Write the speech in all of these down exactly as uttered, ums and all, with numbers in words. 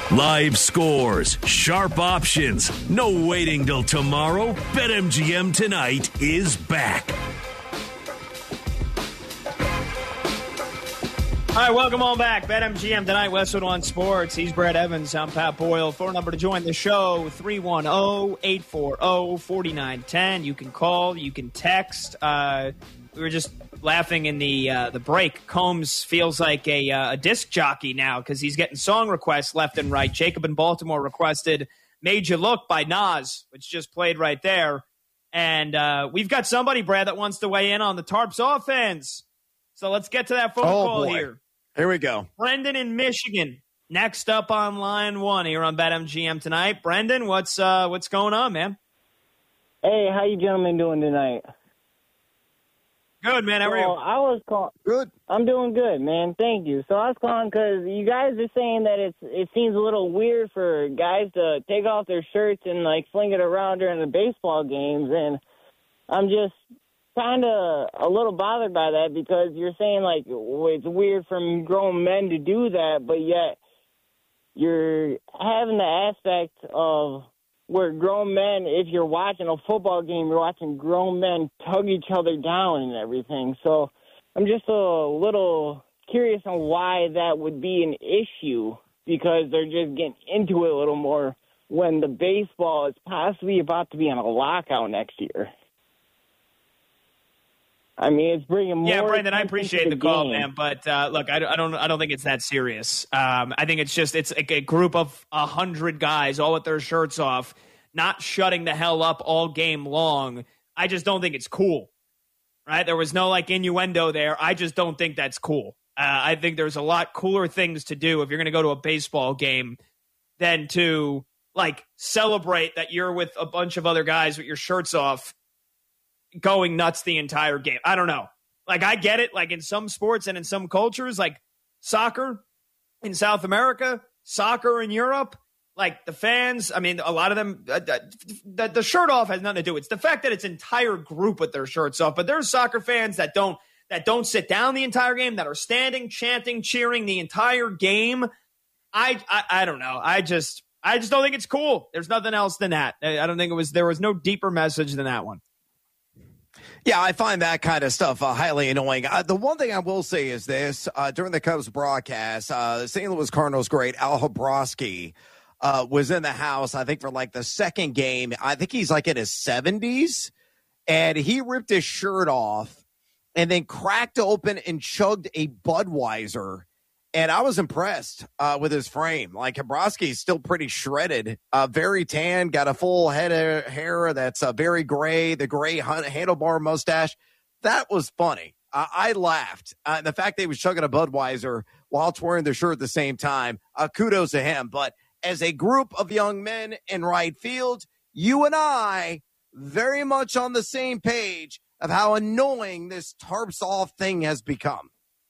Live scores, sharp options, no waiting till tomorrow. BetMGM tonight is back. All right, welcome on back. BetMGM tonight, Westwood One Sports. He's Brett Evans. I'm Pat Boyle. Phone number to join the show, three one zero, eight four zero, four nine one zero. You can call, you can text. Uh, we were just laughing in the uh, the break. Combs feels like a, uh, a disc jockey now because he's getting song requests left and right. Jacob in Baltimore requested Made You Look by Nas, which just played right there. And uh, we've got somebody, Brad, that wants to weigh in on the Tarps offense. So let's get to that phone oh, call boy. here. Here we go. Brendan in Michigan, next up on line one here on BetMGM tonight. Brendan, what's uh, what's going on, man? Hey, how you gentlemen doing tonight? Good, man. How are so you? I was calling. Good. I'm doing good, man. Thank you. So I was calling because you guys are saying that it's it seems a little weird for guys to take off their shirts and like fling it around during the baseball games, and I'm just kind of a little bothered by that because you're saying like it's weird for grown men to do that, but yet you're having the aspect of where grown men, if you're watching a football game, you're watching grown men tug each other down and everything. So I'm just a little curious on why that would be an issue because they're just getting into it a little more when the baseball is possibly about to be on a lockout next year. I mean, it's bringing more. Yeah, Brendan, I appreciate the, the call, game. man. But uh, look, I, I don't, I don't think it's that serious. Um, I think it's just it's a, a group of a hundred guys all with their shirts off, not shutting the hell up all game long. I just don't think it's cool. Right? There was no like innuendo there. I just don't think that's cool. Uh, I think there's a lot cooler things to do if you're going to go to a baseball game than to like celebrate that you're with a bunch of other guys with your shirts off, going nuts the entire game. I don't know. Like, I get it. Like, in some sports and in some cultures, like soccer in South America, soccer in Europe, like the fans, I mean, a lot of them, uh, the, the shirt off has nothing to do with it. It's the fact that it's an entire group with their shirts off. But there's soccer fans that don't, that don't sit down the entire game, that are standing, chanting, cheering the entire game. I, I, I don't know. I just, I just don't think it's cool. There's nothing else than that. I don't think it was, there was no deeper message than that one. Yeah, I find that kind of stuff uh, highly annoying. Uh, the one thing I will say is this. Uh, during the Cubs broadcast, uh, Saint Louis Cardinals great Al Hrabosky uh, was in the house, I think, for like the second game. I think he's like in his seventies, and he ripped his shirt off and then cracked open and chugged a Budweiser. And I was impressed uh, with his frame. Like, Hrabosky's still pretty shredded, uh, very tan, got a full head of hair that's uh, very gray, the gray handlebar mustache. That was funny. Uh, I laughed. Uh, the fact that he was chugging a Budweiser while wearing the shirt at the same time, uh, kudos to him. But as a group of young men in right field, you and I very much on the same page of how annoying this tarps off thing has become.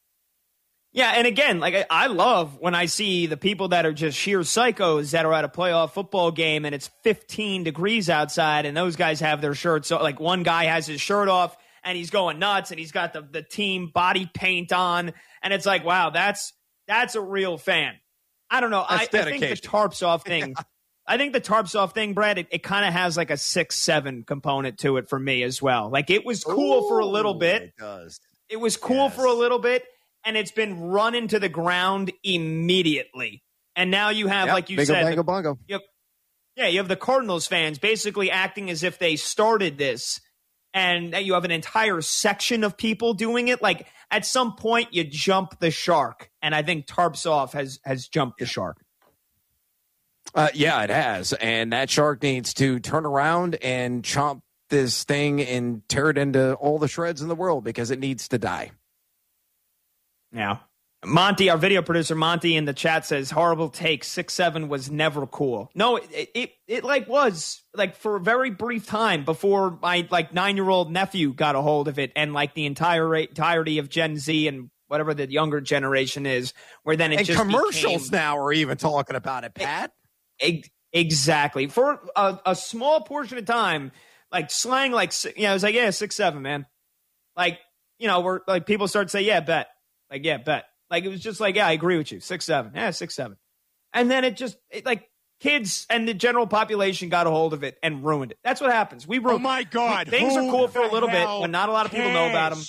Yeah, and again, like I, I love when I see the people that are just sheer psychos that are at a playoff football game and it's fifteen degrees outside and those guys have their shirts. So like one guy has his shirt off and he's going nuts and he's got the, the team body paint on. And it's like, wow, that's that's a real fan. I don't know. I, I think the tarps off thing, I think the tarps off thing, Brad, it, it kind of has like a six, seven component to it for me as well. Like it was cool Ooh, for a little bit. It does. It was cool yes. for a little bit. And it's been run into the ground immediately. And now you have, yep, like you bingo, said, bango, the, bongo. You have, yeah, you have the Cardinals fans basically acting as if they started this. And you have an entire section of people doing it. Like, at some point, you jump the shark. And I think Tarps Off has, has jumped the shark. Uh, yeah, it has. And that shark needs to turn around and chomp this thing and tear it into all the shreds in the world because it needs to die. Yeah. Monty, our video producer, Monty in the chat says, horrible take. six seven was never cool. No, it, it, it like was like for a very brief time before my like nine-year-old nephew got a hold of it and like the entire entirety of Gen Z and whatever the younger generation is, where then it and just commercials became, now are even talking about it, Pat. It, exactly. For a, a small portion of time, like slang, like, you know, it was like, yeah, six seven, man. Like, you know, we're like people start to say, yeah, bet. Like, yeah, bet. Like, it was just like, yeah, I agree with you. Six, seven. Yeah, six, seven. And then it just, it, like, kids and the general population got a hold of it and ruined it. That's what happens. We ruined Oh, my God. We, things Who are cool for a the little bit hell when not a lot of people know about them. cares?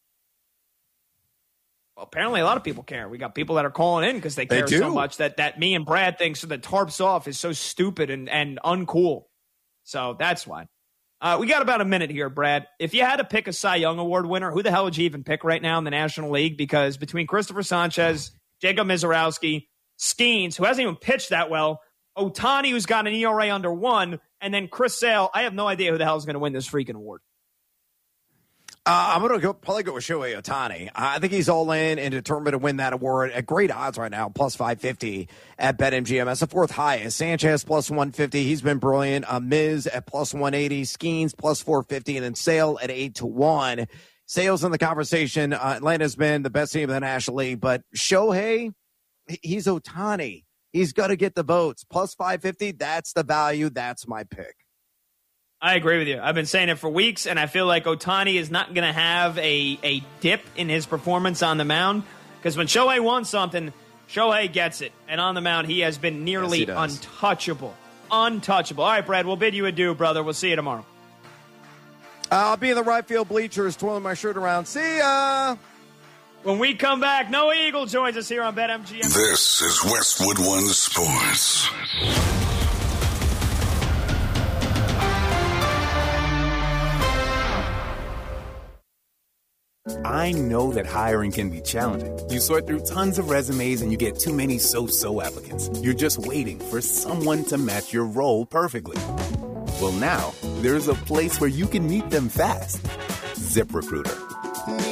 Well, apparently a lot of people care. We got people that are calling in because they They care do. so much that, that me and Brad think so the tarps off is so stupid and, and uncool. So that's why. Uh, we got about a minute here, Brad. If you had to pick a Cy Young Award winner, who the hell would you even pick right now in the National League? Because between Christopher Sanchez, Jacob Mizorowski, Skeens, who hasn't even pitched that well, Ohtani, who's got an E R A under one, and then Chris Sale, I have no idea who the hell is going to win this freaking award. Uh, I'm going to go probably go with Shohei Ohtani. I think he's all in and determined to win that award at great odds right now, plus five fifty at BetMGM. That's the fourth highest. Sanchez plus one fifty. He's been brilliant. Uh, Miz at plus one eighty. Skeens plus four fifty. And then Sale at eight to one. Sale's in the conversation. Uh, Atlanta's been the best team in the National League. But Shohei, he's Ohtani. He's got to get the votes. Plus five fifty, that's the value. That's my pick. I agree with you. I've been saying it for weeks, and I feel like Ohtani is not going to have a, a dip in his performance on the mound because when Shohei wants something, Shohei gets it. And on the mound, he has been nearly Yes, he does. untouchable. Untouchable. All right, Brad, we'll bid you adieu, brother. We'll see you tomorrow. I'll be in the right field bleachers, twirling my shirt around. See ya! When we come back, Noah Eagle joins us here on BetMGM. This is Westwood One Sports. I know that hiring can be challenging. You sort through tons of resumes and you get too many so-so applicants. You're just waiting for someone to match your role perfectly. Well, now, there's a place where you can meet them fast. ZipRecruiter.